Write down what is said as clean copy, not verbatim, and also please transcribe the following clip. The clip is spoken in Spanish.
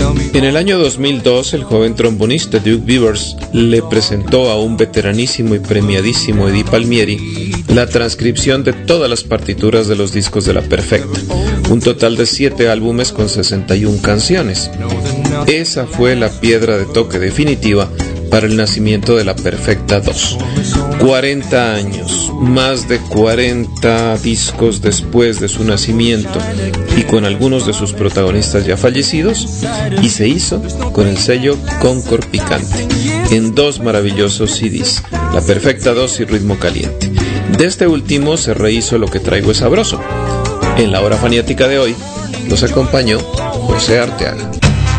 En el año 2002, el joven trombonista Duke Beavers le presentó a un veteranísimo y premiadísimo Eddie Palmieri la transcripción de todas las partituras de los discos de La Perfecta, un total de 7 álbumes con 61 canciones. Esa fue la piedra de toque definitiva para el nacimiento de La Perfecta 2. 40 años, más de 40 discos después de su nacimiento y con algunos de sus protagonistas ya fallecidos, y se hizo con el sello Concord Picante, en 2 maravillosos CDs, La Perfecta 2 y Ritmo Caliente. De este último se rehizo Lo que traigo es sabroso. En la hora faniática de hoy los acompañó José Arteaga.